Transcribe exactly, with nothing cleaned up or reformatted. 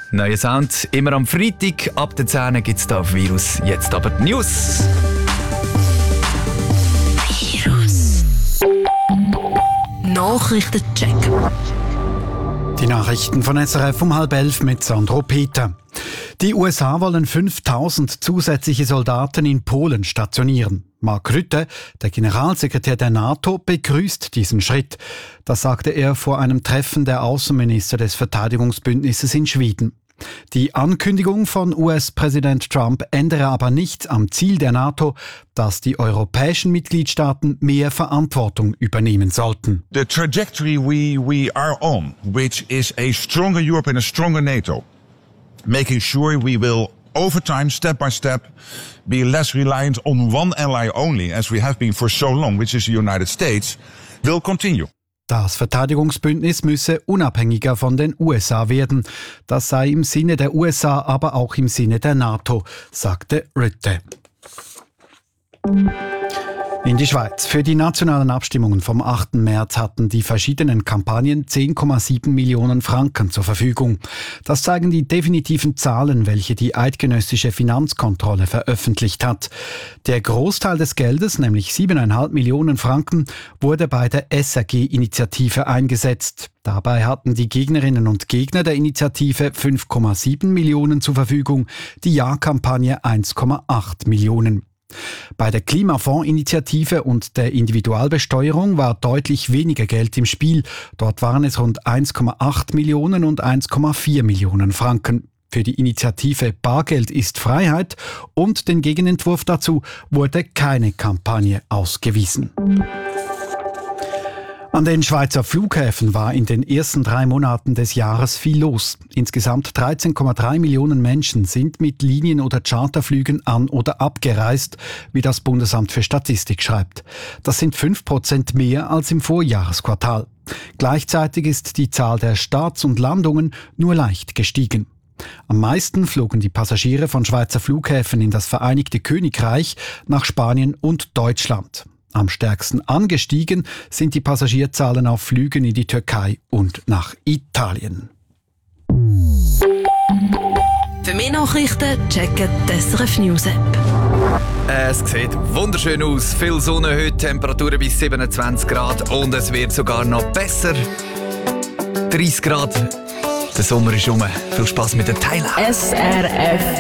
Neuer Sound, immer am Freitag. Ab der zehn gibt es da auf Virus. Jetzt aber die News. Virus. Nachrichtencheck. Die Nachrichten von S R F um halb elf mit Sandro Peter. Die U S A wollen fünftausend zusätzliche Soldaten in Polen stationieren. Mark Rutte, der Generalsekretär der NATO, begrüßt diesen Schritt. Das sagte er vor einem Treffen der Außenminister des Verteidigungsbündnisses in Schweden. Die Ankündigung von U S-Präsident Trump ändere aber nichts am Ziel der NATO, dass die europäischen Mitgliedstaaten mehr Verantwortung übernehmen sollten. The trajectory we, we are on, which is a stronger Europe and a stronger NATO, making sure we will over time, step by step, be less reliant on one ally only, as we have been for so long, which is the United States, will continue. Das Verteidigungsbündnis müsse unabhängiger von den U S A werden. Das sei im Sinne der U S A, aber auch im Sinne der NATO, sagte Rutte. In die Schweiz. Für die nationalen Abstimmungen vom achten März hatten die verschiedenen Kampagnen zehn Komma sieben Millionen Franken zur Verfügung. Das zeigen die definitiven Zahlen, welche die eidgenössische Finanzkontrolle veröffentlicht hat. Der Großteil des Geldes, nämlich sieben Komma fünf Millionen Franken, wurde bei der S R G-Initiative eingesetzt. Dabei hatten die Gegnerinnen und Gegner der Initiative fünf Komma sieben Millionen zur Verfügung, die Ja-Kampagne eins Komma acht Millionen. Bei der Klimafonds-Initiative und der Individualbesteuerung war deutlich weniger Geld im Spiel. Dort waren es rund eins Komma acht Millionen und eins Komma vier Millionen Franken. Für die Initiative Bargeld ist Freiheit und den Gegenentwurf dazu wurde keine Kampagne ausgewiesen. An den Schweizer Flughäfen war in den ersten drei Monaten des Jahres viel los. Insgesamt dreizehn Komma drei Millionen Menschen sind mit Linien- oder Charterflügen an- oder abgereist, wie das Bundesamt für Statistik schreibt. Das sind fünf Prozent mehr als im Vorjahresquartal. Gleichzeitig ist die Zahl der Starts und Landungen nur leicht gestiegen. Am meisten flogen die Passagiere von Schweizer Flughäfen in das Vereinigte Königreich, nach Spanien und Deutschland. Am stärksten angestiegen sind die Passagierzahlen auf Flügen in die Türkei und nach Italien. Für mehr Nachrichten checken die S R F News App. Es sieht wunderschön aus. Viel Sonne heute, Temperaturen bis siebenundzwanzig Grad und es wird sogar noch besser. dreißig Grad. Der Sommer ist rum. Viel Spass mit den Teilen. S R F